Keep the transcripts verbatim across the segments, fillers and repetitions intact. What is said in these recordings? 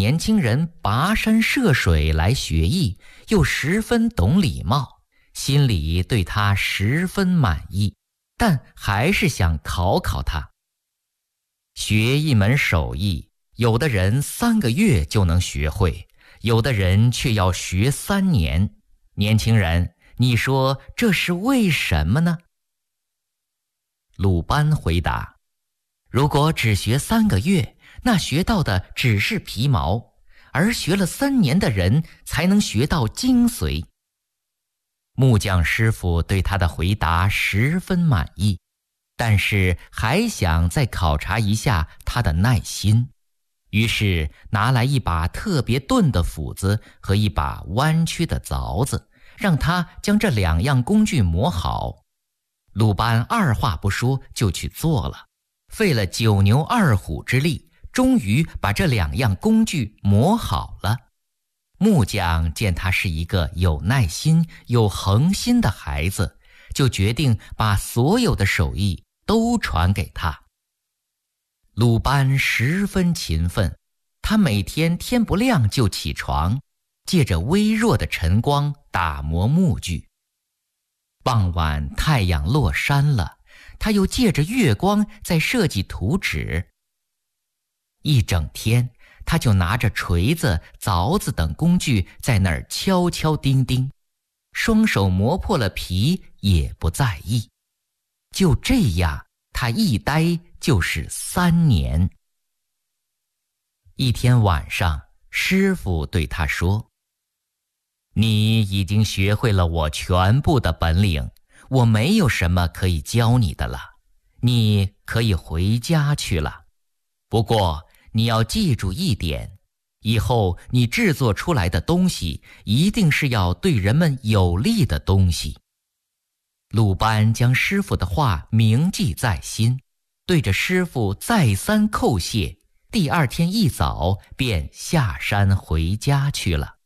年轻人跋山涉水来学艺，又十分懂礼貌，心里对他十分满意，但还是想考考他。学一门手艺，有的人三个月就能学会，有的人却要学三年。年轻人，你说这是为什么呢？鲁班回答：如果只学三个月，那学到的只是皮毛，而学了三年的人才能学到精髓。木匠师傅对他的回答十分满意，但是还想再考察一下他的耐心，于是拿来一把特别钝的斧子和一把弯曲的凿子，让他将这两样工具磨好。鲁班二话不说就去做了，费了九牛二虎之力，终于把这两样工具磨好了。木匠见他是一个有耐心、有恒心的孩子，就决定把所有的手艺都传给他。鲁班十分勤奋，他每天天不亮就起床，借着微弱的晨光打磨木具。傍晚太阳落山了，他又借着月光在设计图纸。一整天，他就拿着锤子、凿子等工具在那儿敲敲钉钉，双手磨破了皮也不在意。就这样，他一待就是三年。一天晚上，师傅对他说：你已经学会了我全部的本领，我没有什么可以教你的了，你可以回家去了。不过你要记住一点，以后你制作出来的东西一定是要对人们有利的东西。鲁班将师傅的话铭记在心，对着师傅再三叩谢，第二天一早便下山回家去了。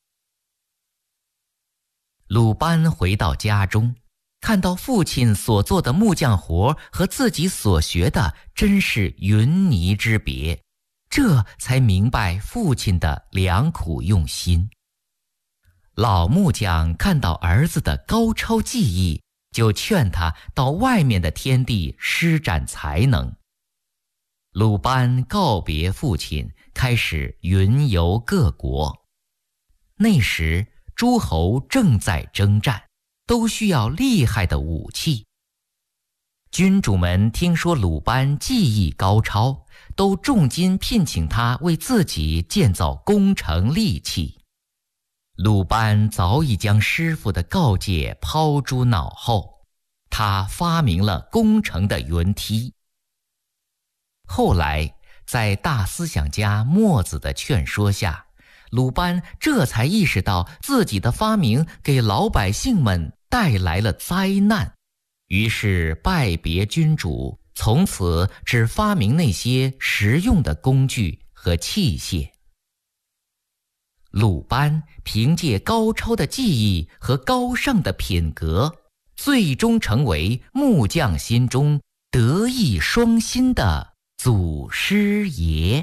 鲁班回到家中，看到父亲所做的木匠活和自己所学的真是云泥之别，这才明白父亲的良苦用心。老木匠看到儿子的高超技艺，就劝他到外面的天地施展才能。鲁班告别父亲，开始云游各国。那时诸侯正在征战，都需要厉害的武器。君主们听说鲁班技艺高超，都重金聘请他为自己建造攻城利器。鲁班早已将师傅的告诫抛诸脑后，他发明了攻城的云梯。后来，在大思想家墨子的劝说下，鲁班这才意识到自己的发明给老百姓们带来了灾难，于是拜别君主，从此只发明那些实用的工具和器械。鲁班凭借高超的技艺和高尚的品格，最终成为木匠心中德艺双馨的祖师爷。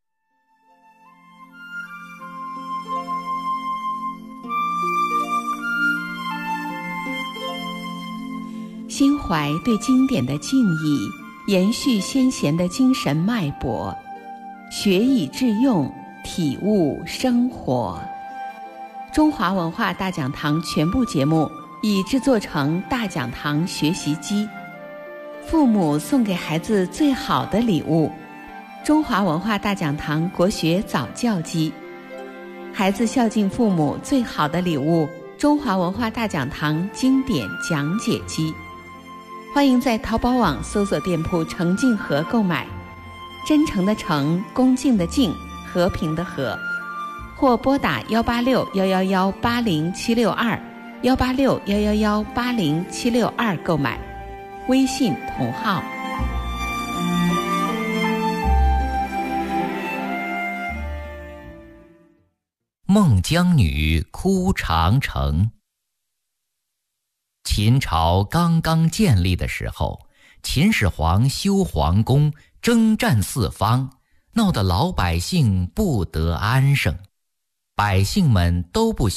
心怀对经典的敬意，延续先贤的精神脉搏，学以致用，体悟生活。中华文化大讲堂全部节目已制作成大讲堂学习机，父母送给孩子最好的礼物，中华文化大讲堂国学早教机，孩子孝敬父母最好的礼物，中华文化大讲堂经典讲解机。欢迎在淘宝网搜索店铺诚敬和购买，真诚的诚，恭敬的敬，和平的和，或拨打幺八六幺幺幺八零七六二幺八六幺幺幺八零七六二购买，微信同号。 孟姜女哭长城。秦朝刚刚建立的时候，秦始皇修皇宫，征战四方， 闹得老百姓不得安生。百姓们都不